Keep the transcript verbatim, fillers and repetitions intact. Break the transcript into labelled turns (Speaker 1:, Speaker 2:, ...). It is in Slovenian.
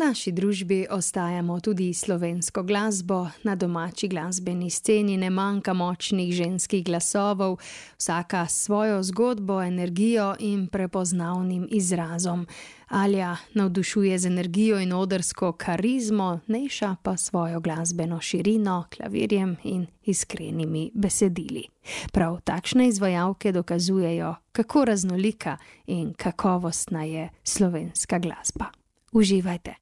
Speaker 1: naši družbi ostajamo tudi slovensko glasbo, na domači glasbeni sceni ne manjka močnih ženskih glasovov, vsaka s svojo zgodbo, energijo in prepoznavnim izrazom. Alja navdušuje z energijo in odrsko karizmo, Nejša pa svojo glasbeno širino, klavirjem in iskrenimi besedili. Prav takšne izvajalke dokazujejo, kako raznolika in kakovostna je slovenska glasba. Uživajte!